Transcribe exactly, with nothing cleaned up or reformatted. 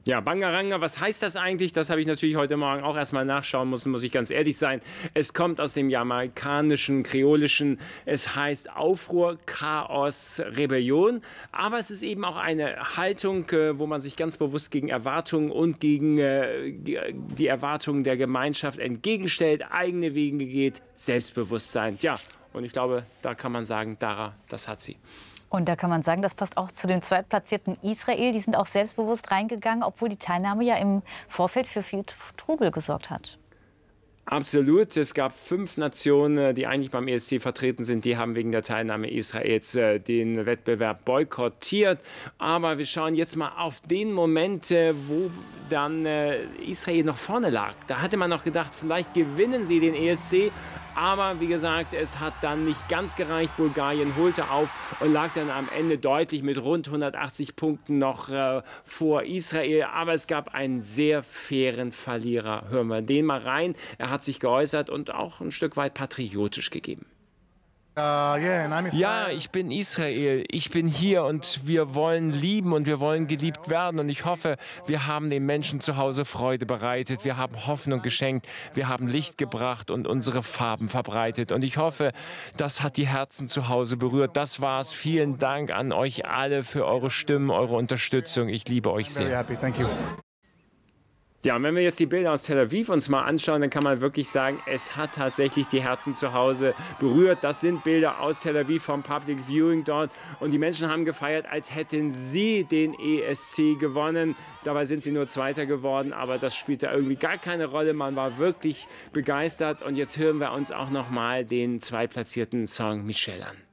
Ja, Bangaranga, was heißt das eigentlich? Das habe ich natürlich heute Morgen auch erstmal nachschauen müssen, muss ich ganz ehrlich sein. Es kommt aus dem jamaikanischen, kreolischen. Es heißt Aufruhr, Chaos, Rebellion. Aber es ist eben auch eine Haltung, wo man sich ganz bewusst gegen Erwartungen und gegen die Erwartungen der Gemeinschaft entgegenstellt, eigene Wege geht, Selbstbewusstsein. Ja, und ich glaube, da kann man sagen, Dara, das hat sie. Und da kann man sagen, das passt auch zu dem zweitplatzierten Israel. Die sind auch selbstbewusst reingegangen, obwohl die Teilnahme ja im Vorfeld für viel Trubel gesorgt hat. Absolut. Es gab fünf Nationen, die eigentlich beim E S C vertreten sind. Die haben wegen der Teilnahme Israels äh, den Wettbewerb boykottiert. Aber wir schauen jetzt mal auf den Moment, äh, wo dann äh, Israel noch vorne lag. Da hatte man noch gedacht, vielleicht gewinnen sie den E S C. Aber wie gesagt, es hat dann nicht ganz gereicht. Bulgarien holte auf und lag dann am Ende deutlich mit rund hundertachtzig Punkten noch äh, vor Israel. Aber es gab einen sehr fairen Verlierer. Hören wir den mal rein. Er hat sich geäußert und auch ein Stück weit patriotisch gegeben. Ja, ich bin Israel. Ich bin hier und wir wollen lieben und wir wollen geliebt werden. Und ich hoffe, wir haben den Menschen zu Hause Freude bereitet. Wir haben Hoffnung geschenkt. Wir haben Licht gebracht und unsere Farben verbreitet. Und ich hoffe, das hat die Herzen zu Hause berührt. Das war's. Vielen Dank an euch alle für eure Stimmen, eure Unterstützung. Ich liebe euch sehr. Ja, und wenn wir jetzt die Bilder aus Tel Aviv uns mal anschauen, dann kann man wirklich sagen, es hat tatsächlich die Herzen zu Hause berührt. Das sind Bilder aus Tel Aviv vom Public Viewing dort. Und die Menschen haben gefeiert, als hätten sie den E S C gewonnen. Dabei sind sie nur Zweiter geworden, aber das spielte irgendwie gar keine Rolle. Man war wirklich begeistert. Und jetzt hören wir uns auch noch mal den zweitplatzierten Song Michelle an.